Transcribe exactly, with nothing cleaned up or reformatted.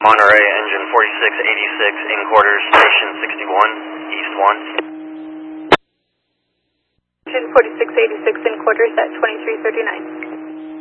Monterey, engine forty-six eighty-six, in quarters, station sixty-one, east one. Engine forty-six eighty-six, in quarters at twenty-three thirty-nine.